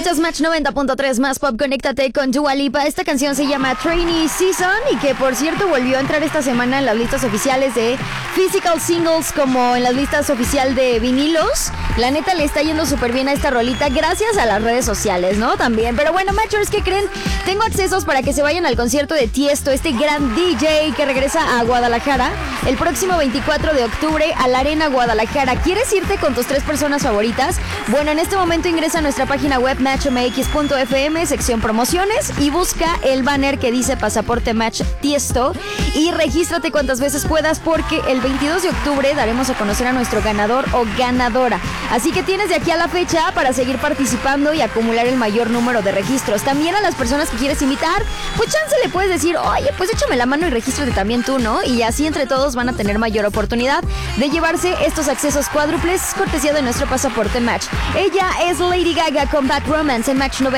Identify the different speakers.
Speaker 1: Escuchas Match 90.3 más pop, conéctate con Dua Lipa. Esta canción se llama Trainee Season y que por cierto volvió a entrar esta semana en las listas oficiales de Physical Singles como en las listas oficial de vinilos. La neta le está yendo súper bien a esta rolita gracias a las redes sociales, ¿no? También, pero bueno, Matchers, ¿qué creen? Tengo accesos para que se vayan al concierto de Tiesto, este gran DJ que regresa a Guadalajara el próximo 24 de octubre a la Arena Guadalajara. ¿Quieres irte con tus 3 personas favoritas? Bueno, en este momento ingresa a nuestra página web matchmx.fm, sección promociones, y busca el banner que dice Pasaporte Match Tiesto y regístrate cuantas veces puedas porque el 22 de octubre daremos a conocer a nuestro ganador o ganadora. Así que tienes de aquí a la fecha para seguir participando y acumular el mayor número de registros. También a las personas que quieres invitar, pues chance le puedes decir, oye, pues échame la mano y regístrate también tú, ¿no? Y así entre todos van a tener mayor oportunidad de llevarse estos accesos cuádruples cortesía de nuestro Pasaporte Match. Ella es Lady Gaga con Bad Romance en Match 90.